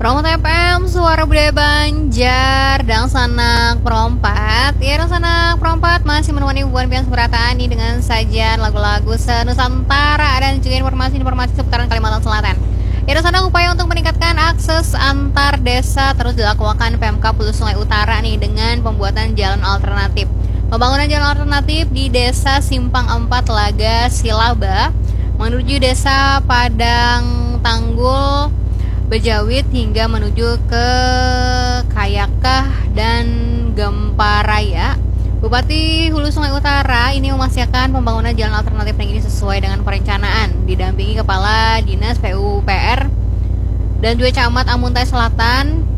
Promo TPM, Suara Budaya Banjar, dan Sanak Perompat. Ya, dan Sanak Perompat masih menemani Buan Pian Subrata nih dengan sajian lagu-lagu senusantara dan juga informasi-informasi seputaran Kalimantan Selatan. Ya, dan Sanak upaya untuk meningkatkan akses antar desa terus dilakukan Pemkab Hulu Sungai Utara nih dengan pembuatan jalan alternatif. Pembangunan jalan alternatif di Desa Simpang 4 Laga Silaba menuju Desa Padang Tanggul Bejawit hingga menuju ke Kayakah dan Gemparaya. Bupati Hulu Sungai Utara ini memastikan pembangunan jalan alternatif ini sesuai dengan perencanaan, didampingi Kepala Dinas PUPR dan juga Camat Amuntai Selatan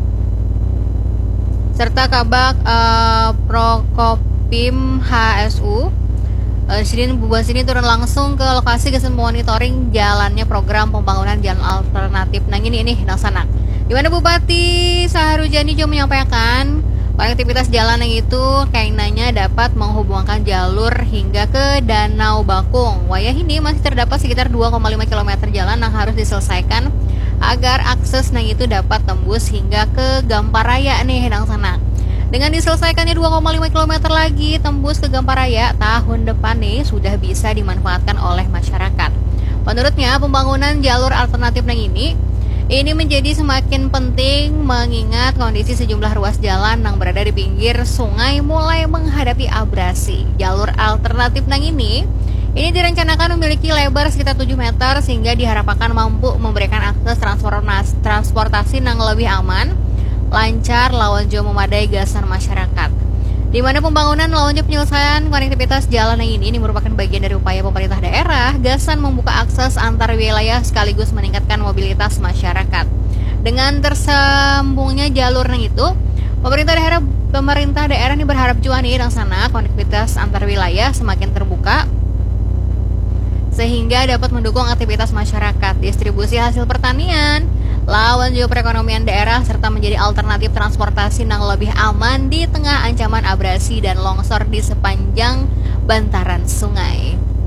serta Kabak Prokopim HSU. Buan sini turun langsung ke lokasi ke monitoring jalannya program pembangunan jalan alternatif. Nah ini nih Sanak, di mana Bupati Saharujani juga menyampaikan konektivitas jalan yang itu kainanya dapat menghubungkan jalur hingga ke Danau Bakung. Wayah ini masih terdapat sekitar 2,5 km jalan yang harus diselesaikan agar akses yang itu dapat tembus hingga ke Gamparaya nih Sanak. Dengan diselesaikannya 2,5 km lagi tembus ke Gamparaya, tahun depan nih sudah bisa dimanfaatkan oleh masyarakat. Menurutnya, pembangunan jalur alternatif ini menjadi semakin penting mengingat kondisi sejumlah ruas jalan yang berada di pinggir sungai mulai menghadapi abrasi. Jalur alternatif ini direncanakan memiliki lebar sekitar 7 meter sehingga diharapkan mampu memberikan akses transportasi yang lebih aman, lancar, lawan jauh memadai gasan masyarakat. Di mana pembangunan lawan jauh penyelesaian konektivitas jalan yang ini merupakan bagian dari upaya pemerintah daerah gasan membuka akses antar wilayah sekaligus meningkatkan mobilitas masyarakat. Dengan tersambungnya jalur yang itu, pemerintah daerah ini berharap juga nih sana konektivitas antar wilayah semakin terbuka sehingga dapat mendukung aktivitas masyarakat, distribusi hasil pertanian, lawan juga perekonomian daerah, serta menjadi alternatif transportasi yang lebih aman di tengah ancaman abrasi dan longsor di sepanjang bantaran sungai.